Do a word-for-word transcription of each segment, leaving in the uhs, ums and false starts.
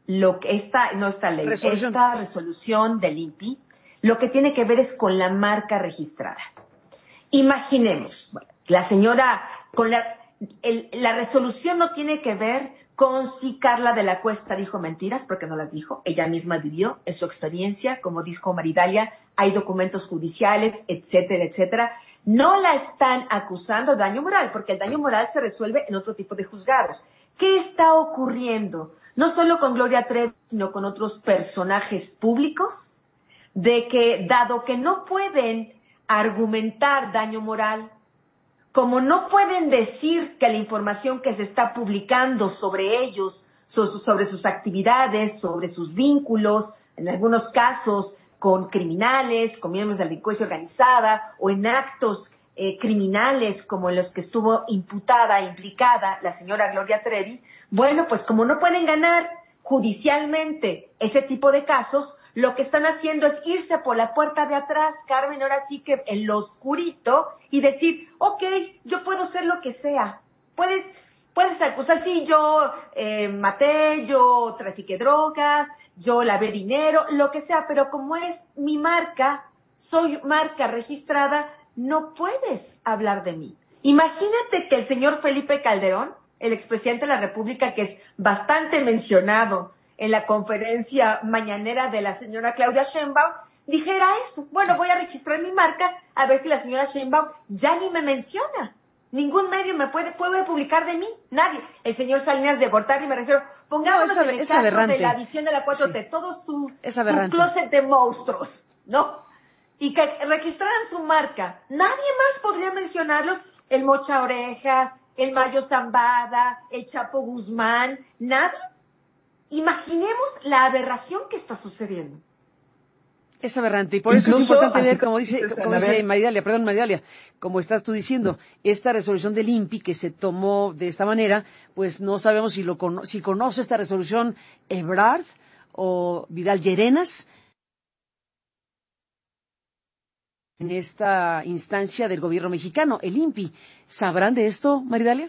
lo que esta, no esta ley, resolución. esta resolución del I N P I, lo que tiene que ver es con la marca registrada. Imaginemos, bueno, la señora, con la, el, la resolución no tiene que ver con si Carla de la Cuesta dijo mentiras, porque no las dijo, ella misma vivió, en su experiencia, como dijo Maridalia, hay documentos judiciales, etcétera, etcétera. No la están acusando de daño moral, porque el daño moral se resuelve en otro tipo de juzgados. ¿Qué está ocurriendo? No solo con Gloria Trevi, sino con otros personajes públicos, de que, dado que no pueden argumentar daño moral, como no pueden decir que la información que se está publicando sobre ellos, sobre sus actividades, sobre sus vínculos, en algunos casos con criminales, con miembros de la delincuencia organizada, o en actos eh, criminales como en los que estuvo imputada, implicada la señora Gloria Trevi, bueno, pues como no pueden ganar judicialmente ese tipo de casos, lo que están haciendo es irse por la puerta de atrás, Carmen, ahora sí que en lo oscurito, y decir, ok, yo puedo ser lo que sea. Puedes, puedes acusar, sí, yo eh, maté, yo trafiqué drogas, yo lavé dinero, lo que sea, pero como es mi marca, soy marca registrada, no puedes hablar de mí. Imagínate que el señor Felipe Calderón, el expresidente de la República, que es bastante mencionado en la conferencia mañanera de la señora Claudia Sheinbaum, dijera eso. Bueno, voy a registrar mi marca a ver si la señora Sheinbaum ya ni me menciona. Ningún medio me puede, puede publicar de mí. Nadie. El señor Salinas de Gortari, me refiero. Pongámonos no, en el es caso aberrante. de la visión de la cuatro T. Sí. Todo su, su closet de monstruos, ¿no? Y que registraran su marca. Nadie más podría mencionarlos. El Mocha Orejas, el Mayo Zambada, el Chapo Guzmán. Nadie. Imaginemos la aberración que está sucediendo. Es aberrante, y por Incluso, eso es importante ver, como dice, como dice Maridalia, perdón, Maridalia, como estás tú diciendo, esta resolución del I N P I que se tomó de esta manera, pues no sabemos si lo cono si conoce esta resolución Ebrard o Vidal Llerenas en esta instancia del gobierno mexicano, el I N P I. ¿Sabrán de esto, Maridalia?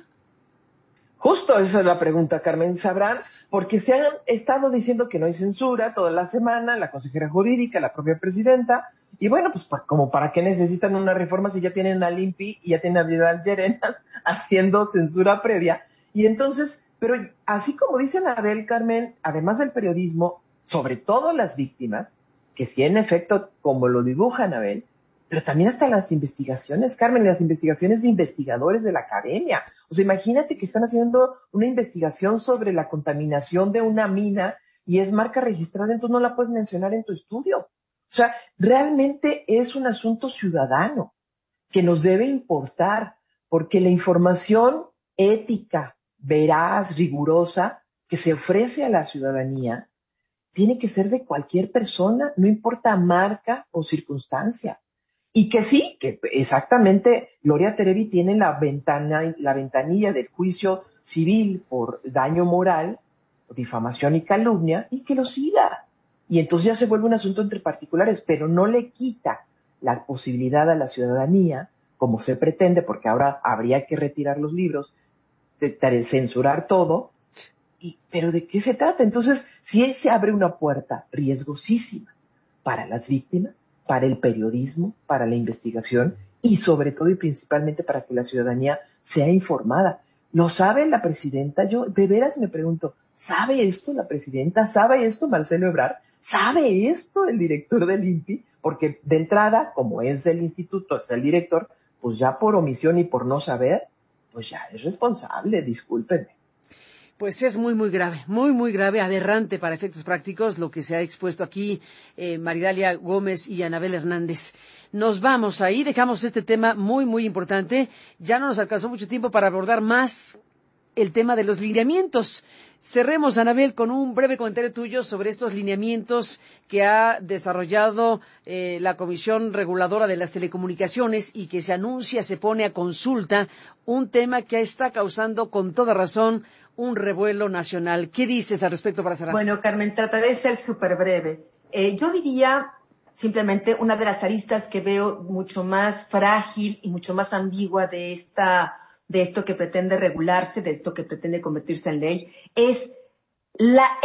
Justo esa es la pregunta, Carmen. ¿Sabrán? Porque se han estado diciendo que no hay censura toda la semana, la consejera jurídica, la propia presidenta, y bueno, pues como para qué necesitan una reforma si ya tienen al I N P I y ya tienen a Vidal Llerenas haciendo censura previa. Y entonces, pero así como dice Anabel, Carmen, además del periodismo, sobre todo las víctimas, que sí en efecto, como lo dibuja Anabel, pero también hasta las investigaciones, Carmen, las investigaciones de investigadores de la academia. O sea, imagínate que están haciendo una investigación sobre la contaminación de una mina y es marca registrada, entonces no la puedes mencionar en tu estudio. O sea, realmente es un asunto ciudadano que nos debe importar, porque la información ética, veraz, rigurosa, que se ofrece a la ciudadanía, tiene que ser de cualquier persona, no importa marca o circunstancia. Y que sí, que exactamente Gloria Trevi tiene la ventana, la ventanilla del juicio civil por daño moral, difamación y calumnia, y que lo siga. Y entonces ya se vuelve un asunto entre particulares, pero no le quita la posibilidad a la ciudadanía, como se pretende, porque ahora habría que retirar los libros, de, de censurar todo. Y, ¿pero de qué se trata? Entonces, si se abre una puerta riesgosísima para las víctimas, para el periodismo, para la investigación y sobre todo y principalmente para que la ciudadanía sea informada. ¿Lo sabe la presidenta? Yo de veras me pregunto, ¿sabe esto la presidenta? ¿Sabe esto Marcelo Ebrard? ¿Sabe esto el director del I N P I? Porque de entrada, como es del instituto, es el director, pues ya por omisión y por no saber, pues ya es responsable, discúlpenme. Pues es muy, muy grave, muy, muy grave, aberrante para efectos prácticos lo que se ha expuesto aquí eh, Maridalia Gómez y Anabel Hernández. Nos vamos ahí, dejamos este tema muy, muy importante. Ya no nos alcanzó mucho tiempo para abordar más el tema de los lineamientos. Cerremos, Anabel, con un breve comentario tuyo sobre estos lineamientos que ha desarrollado eh, la Comisión Reguladora de las Telecomunicaciones y que se anuncia, se pone a consulta, un tema que está causando con toda razón un revuelo nacional. ¿Qué dices al respecto para cerrar? Bueno, Carmen, trataré de ser súper breve. Eh, yo diría simplemente una de las aristas que veo mucho más frágil y mucho más ambigua de esta, de esto que pretende regularse, de esto que pretende convertirse en ley, es la